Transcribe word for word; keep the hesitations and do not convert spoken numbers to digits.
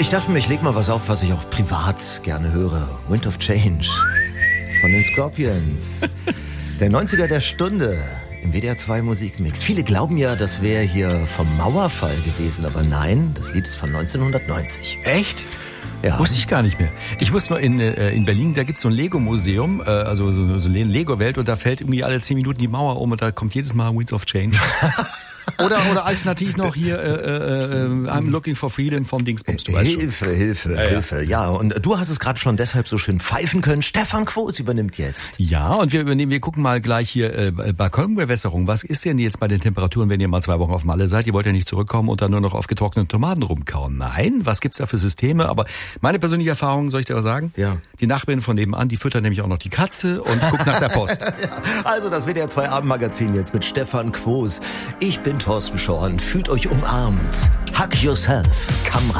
Ich dachte mir, ich leg mal was auf, was ich auch privat gerne höre. Wind of Change von den Scorpions. Der neunziger der Stunde im W D R zwei Musikmix. Viele glauben ja, das wäre hier vom Mauerfall gewesen, aber nein, das Lied ist von neunzehnhundertneunzig. Echt? Ja. Wusste ich gar nicht mehr. Ich wusste nur, in, äh, in Berlin, da gibt's so ein Lego-Museum, äh, also so, so eine Lego-Welt, und da fällt irgendwie alle zehn Minuten die Mauer um und da kommt jedes Mal Winds of Change. Oder, oder alternativ noch hier äh, äh, I'm Looking for Freedom vom Dingsbums. Du weißt Hilfe, schon. Hilfe, ja, ja. Hilfe. Ja, und du hast es gerade schon deshalb so schön pfeifen können. Stefan Quos übernimmt jetzt. Ja, und wir übernehmen, wir gucken mal gleich hier äh, Balkonbewässerung. Was ist denn jetzt bei den Temperaturen, wenn ihr mal zwei Wochen auf Malle seid? Ihr wollt ja nicht zurückkommen und dann nur noch auf getrocknete Tomaten rumkauen. Nein, was gibt's da für Systeme? Aber meine persönliche Erfahrung, soll ich dir was sagen? Ja. Die Nachbarin von nebenan, die füttert nämlich auch noch die Katze und guckt nach der Post. Ja, also das W D R zwei Abendmagazin jetzt mit Stefan Quos. Ich bin Thorsten Schorn. Fühlt euch umarmt. Hug yourself. Kamera.